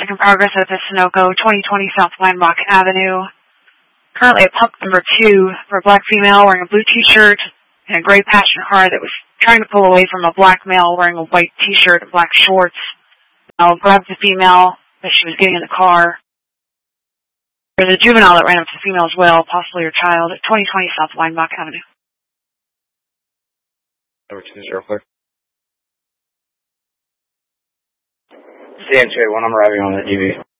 in progress at the Sunoco, 2020 South Weinbach Avenue. Currently at pump number 2 for a black female wearing a blue t-shirt and a gray passenger car that was trying to pull away from a black male wearing a white t-shirt and black shorts. Now grabbed the female as she was getting in the car. There's a juvenile that ran up to the female as well, possibly her child, at 2020 South Weinbach Avenue. Number 2 0 clear. CN281, I'm arriving on the DV.